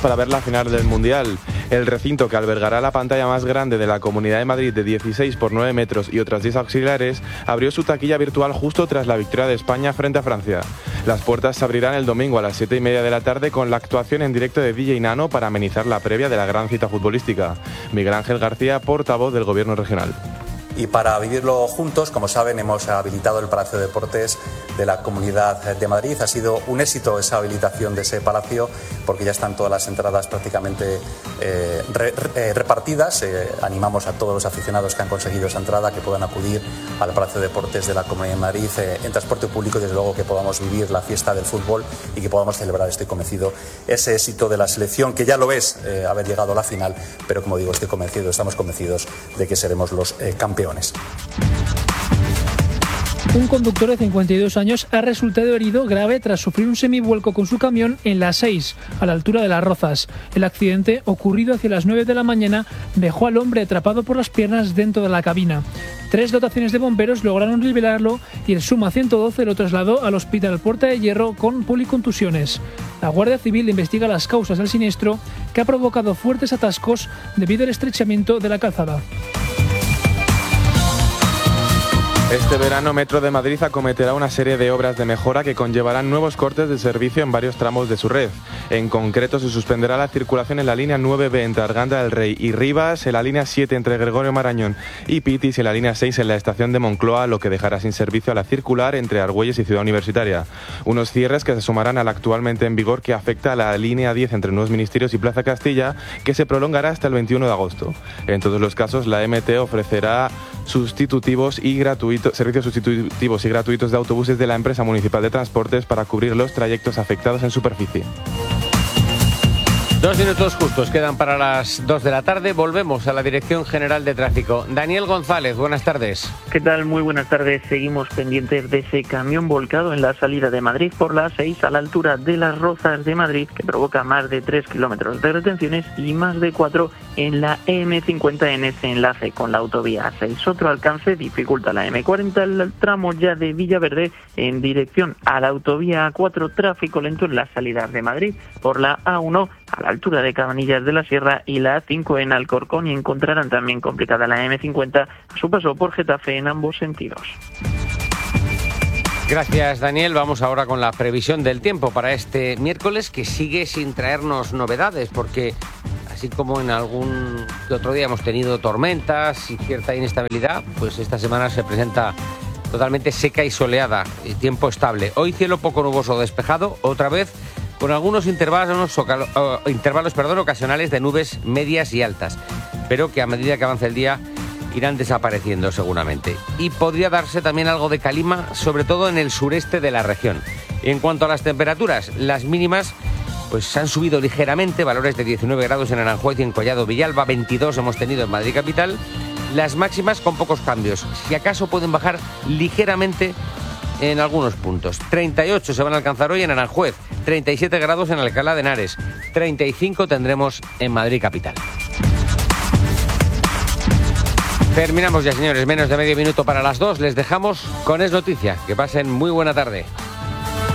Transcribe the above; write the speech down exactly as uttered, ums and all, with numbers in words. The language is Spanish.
para ver la final del Mundial. El recinto, que albergará la pantalla más grande de la Comunidad de Madrid de dieciséis por nueve metros y otras diez auxiliares, abrió su taquilla virtual justo tras la victoria de España frente a Francia. Las puertas se abrirán el domingo a las siete y media de la tarde con la actuación en directo de D J Nano para amenizar la previa de la gran cita futbolística. Miguel Ángel García, portavoz del Gobierno regional. Y para vivirlo juntos, como saben, hemos habilitado el Palacio de Deportes de la Comunidad de Madrid. Ha sido un éxito esa habilitación de ese palacio porque ya están todas las entradas prácticamente eh, re, re, repartidas. Eh, animamos a todos los aficionados que han conseguido esa entrada que puedan acudir al Palacio de Deportes de la Comunidad de Madrid eh, en transporte público y desde luego que podamos vivir la fiesta del fútbol y que podamos celebrar, estoy convencido, ese éxito de la selección, que ya lo es eh, haber llegado a la final, pero como digo, estoy convencido, estamos convencidos de que seremos los eh, campeones. Un conductor de cincuenta y dos años ha resultado herido grave tras sufrir un semivuelco con su camión en la seis, a la altura de Las Rozas. El accidente, ocurrido hacia las nueve de la mañana, dejó al hombre atrapado por las piernas dentro de la cabina. Tres dotaciones de bomberos lograron liberarlo y el Suma ciento doce lo trasladó al Hospital Puerta de Hierro con policontusiones. La Guardia Civil investiga las causas del siniestro, que ha provocado fuertes atascos debido al estrechamiento de la calzada. Este verano Metro de Madrid acometerá una serie de obras de mejora que conllevarán nuevos cortes de servicio en varios tramos de su red. En concreto, se suspenderá la circulación en la línea nueve B entre Arganda del Rey y Rivas, en la línea siete entre Gregorio Marañón y Pitis y en la línea seis en la estación de Moncloa, lo que dejará sin servicio a la circular entre Argüelles y Ciudad Universitaria. Unos cierres que se sumarán al actualmente en vigor que afecta a la línea diez entre Nuevos Ministerios y Plaza Castilla, que se prolongará hasta el veintiuno de agosto. En todos los casos, la M T ofrecerá sustitutivos y gratuitos servicios sustitutivos y gratuitos de autobuses de la empresa municipal de transportes para cubrir los trayectos afectados en superficie. Dos minutos justos quedan para las dos de la tarde. Volvemos a la Dirección General de Tráfico. Daniel González, buenas tardes. ¿Qué tal? Muy buenas tardes. Seguimos pendientes de ese camión volcado en la salida de Madrid por la seis a la altura de Las Rozas de Madrid, que provoca más de tres kilómetros de retenciones y más de cuatro en la eme cincuenta en ese enlace con la autovía seis. Otro alcance dificulta la eme cuarenta, el tramo ya de Villaverde en dirección a la autovía A cuatro, tráfico lento en las salidas de Madrid por la A uno a la altura de Cabanillas de la Sierra y la A cinco en Alcorcón, y encontrarán también complicada la eme cincuenta a su paso por Getafe en ambos sentidos. Gracias, Daniel. Vamos ahora con la previsión del tiempo para este miércoles, que sigue sin traernos novedades, porque así como en algún que otro día hemos tenido tormentas y cierta inestabilidad, pues esta semana se presenta totalmente seca y soleada, y tiempo estable. Hoy cielo poco nuboso despejado, otra vez con algunos intervalos, ocalo, uh, intervalos perdón, ocasionales de nubes medias y altas, pero que a medida que avance el día irán desapareciendo seguramente. Y podría darse también algo de calima, sobre todo en el sureste de la región. Y en cuanto a las temperaturas, las mínimas pues han subido ligeramente, valores de diecinueve grados en Aranjuez y en Collado Villalba, veintidós hemos tenido en Madrid capital. Las máximas con pocos cambios, si acaso pueden bajar ligeramente en algunos puntos. treinta y ocho se van a alcanzar hoy en Aranjuez, treinta y siete grados en Alcalá de Henares, treinta y cinco tendremos en Madrid capital. Terminamos ya, señores, menos de medio minuto para las dos. Les dejamos con Es Noticia. Que pasen muy buena tarde.